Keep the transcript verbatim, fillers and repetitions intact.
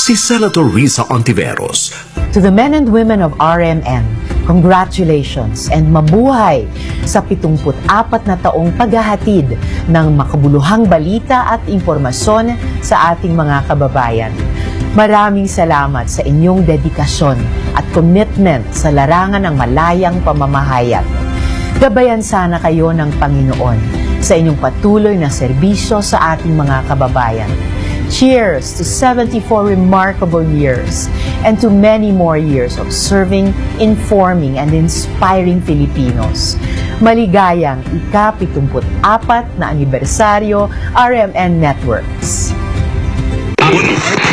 si Senator Risa Ontiveros. To the men and women of R M N, congratulations and mabuhay sa pitungput apat na taong paghahatid ng makabuluhang balita at impormasyon sa ating mga kababayan. Maraming salamat sa inyong dedikasyon at commitment sa larangan ng malayang pamamahayag. Gabayan sana kayo ng Panginoon sa inyong patuloy na serbisyo sa ating mga kababayan. Cheers to seventy-four remarkable years and to many more years of serving, informing, and inspiring Filipinos. Maligayang ika-pitungput apat na anibersaryo R M N Networks.